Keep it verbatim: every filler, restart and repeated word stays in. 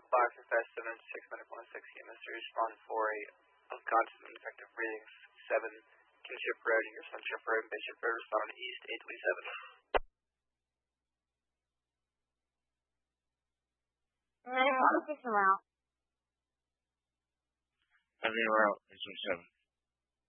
Box and Fast seven six medical one six E M S to respond for a unconscious and ineffective breathing seven Kinship Road and your Sunship Road and Bishop Road respond on East eight twenty-seven. nine one six route. Having route eight twenty-seven.